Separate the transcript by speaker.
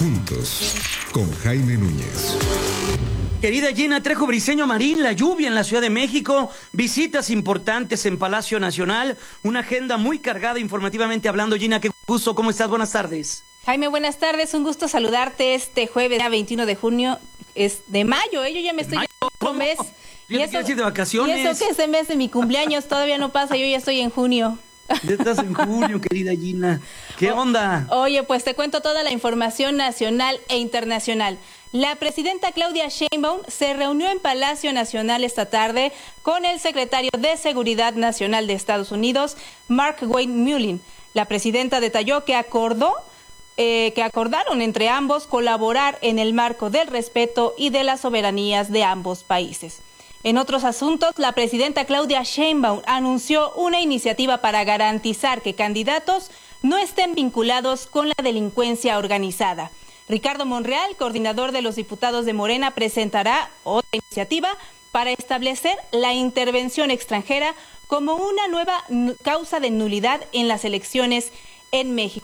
Speaker 1: Juntos, con Jaime Núñez.
Speaker 2: Querida Gina Trejo Briceño Marín, la lluvia en la Ciudad de México, visitas importantes en Palacio Nacional, una agenda muy cargada informativamente hablando. Gina, qué gusto, ¿cómo estás? Buenas tardes.
Speaker 3: Jaime, buenas tardes, un gusto saludarte este jueves, día 21 de junio, es de mayo, yo ya me estoy en otro mes.
Speaker 2: ¿Y eso de vacaciones?
Speaker 3: Y eso que ese mes de mi cumpleaños todavía no pasa, yo ya estoy en junio.
Speaker 2: Ya estás en junio, querida Gina. ¿Qué onda?
Speaker 3: Oye, pues te cuento toda la información nacional e internacional. La presidenta Claudia Sheinbaum se reunió en Palacio Nacional esta tarde con el secretario de Seguridad Nacional de Estados Unidos, Mark Wayne Mullin. La presidenta detalló que acordaron entre ambos colaborar en el marco del respeto y de las soberanías de ambos países. En otros asuntos, la presidenta Claudia Sheinbaum anunció una iniciativa para garantizar que candidatos no estén vinculados con la delincuencia organizada. Ricardo Monreal, coordinador de los diputados de Morena, presentará otra iniciativa para establecer la intervención extranjera como una nueva causa de nulidad en las elecciones en México.